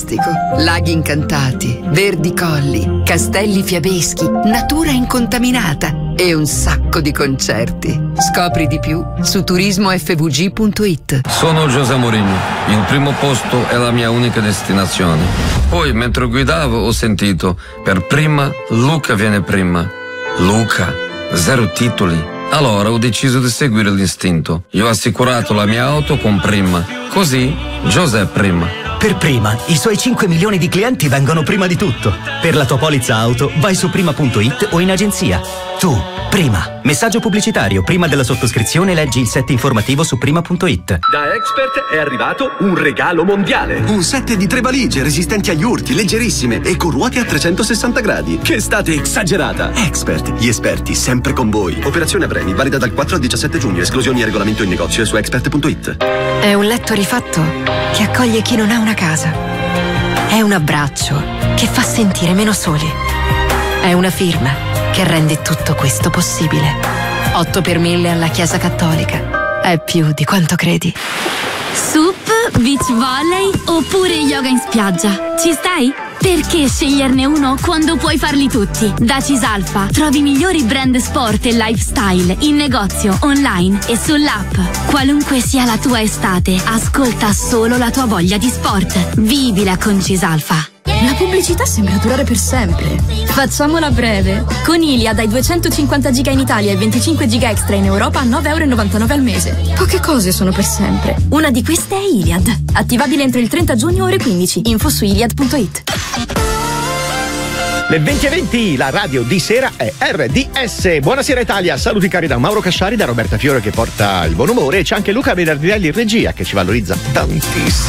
fantastico. Laghi incantati, verdi colli, castelli fiabeschi, natura incontaminata e un sacco di concerti. Scopri di più su turismofvg.it. Sono José Mourinho. Il primo posto è la mia unica destinazione. Poi, mentre guidavo, ho sentito: per prima, Luca viene prima. Luca, 0 titoli. Allora ho deciso di seguire l'istinto. Io ho assicurato la mia auto con Prima. Così, José prima. Per Prima, i suoi 5 milioni di clienti vengono prima di tutto. Per la tua polizza auto, vai su prima.it o in agenzia. Tu, Prima. Messaggio pubblicitario. Prima della sottoscrizione leggi il set informativo su prima.it. Da Expert è arrivato un regalo mondiale. Un set di 3 valigie resistenti agli urti, leggerissime e con ruote a 360 gradi. Che estate esagerata. Expert, gli esperti sempre con voi. Operazione a premi, valida dal 4 al 17 giugno. Esclusioni e regolamento in negozio e su expert.it. È un letto rifatto che accoglie chi non ha una casa. È un abbraccio che fa sentire meno soli. È una firma che rende tutto questo possibile. 8 per 1000 alla Chiesa Cattolica. È più di quanto credi. Sup, beach volley oppure yoga in spiaggia. Ci stai? Perché sceglierne uno quando puoi farli tutti? Da Cisalfa trovi i migliori brand sport e lifestyle in negozio, online e sull'app. Qualunque sia la tua estate, ascolta solo la tua voglia di sport. Vivila con Cisalfa. La pubblicità sembra durare per sempre. Facciamola breve. Con Iliad hai 250 giga in Italia e 25 giga extra in Europa a 9,99 € al mese. Poche cose sono per sempre. Una di queste è Iliad. Attivabile entro il 30 giugno ore 15. Info su iliad.it. Le 20:20, la radio di sera è RDS. Buonasera Italia, saluti cari da Mauro Casciari, da Roberta Fiore che porta il buon umore, e c'è anche Luca Venardielli in regia che ci valorizza tantissimo.